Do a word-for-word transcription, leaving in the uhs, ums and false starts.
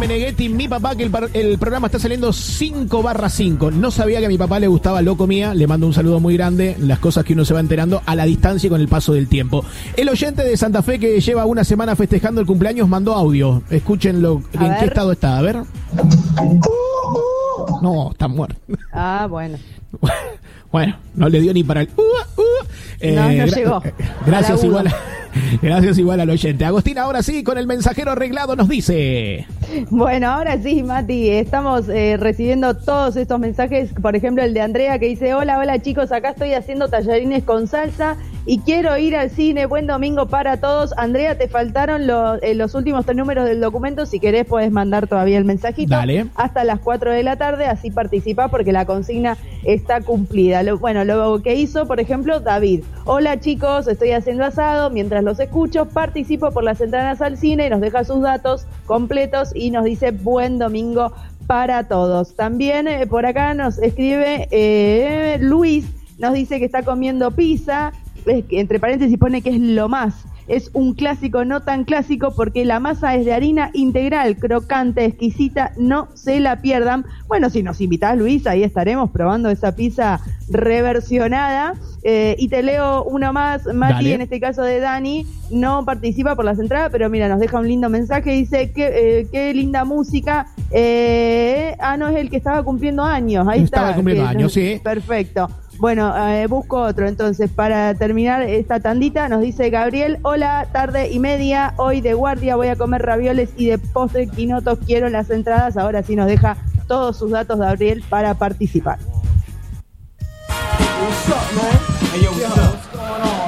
Meneghetti, mi papá, que el, par- el programa está saliendo cinco barra cinco. No sabía que a mi papá le gustaba Loco Mía. Le mando un saludo muy grande. Las cosas que uno se va enterando a la distancia y con el paso del tiempo. El oyente de Santa Fe que lleva una semana festejando el cumpleaños mandó audio. Escúchenlo. A ¿En ver. qué estado está? A ver. No, está muerto. Ah, bueno. Bueno, no le dio ni para el... Uh, uh. Eh, No, no gra- llegó. Gracias A la igual, a- gracias igual al oyente. Agustín, ahora sí, con el mensajero arreglado nos dice... Bueno, ahora sí, Mati, estamos eh, recibiendo todos estos mensajes. Por ejemplo, el de Andrea que dice: hola, hola chicos, acá estoy haciendo tallarines con salsa y quiero ir al cine. Buen domingo para todos. Andrea, te faltaron lo- eh, los últimos tres números del documento. Si querés puedes mandar todavía el mensajito. Dale. Hasta las cuatro de la tarde, así participa porque la consigna está cumplida. Lo- bueno, lo que hizo, por ejemplo, David. Hola chicos, estoy haciendo asado. Mientras los escucho, participo por las entradas al cine y nos deja sus datos completos y nos dice buen domingo para todos. También eh, por acá nos escribe eh, Luis, nos dice que está comiendo pizza, eh, que entre paréntesis pone que es lo más. Es un clásico no tan clásico porque la masa es de harina integral, crocante, exquisita, no se la pierdan. Bueno, si nos invitás, Luis, ahí estaremos probando esa pizza reversionada. Eh, y te leo uno más, Mati, Dale. en este caso de Dani, no participa por las entradas, pero mira, nos deja un lindo mensaje, dice, qué, eh, qué linda música. Eh, ah, no, es el que estaba cumpliendo años, ahí Estaba está. cumpliendo que- años, sí. Perfecto. Bueno, eh, busco otro. Entonces, para terminar esta tandita, nos dice Gabriel: hola, tarde y media, hoy de guardia voy a comer ravioles y de postre quinotos, quiero las entradas. Ahora sí nos deja todos sus datos, Gabriel, para participar. What's up, man? Hey, yo, what's up?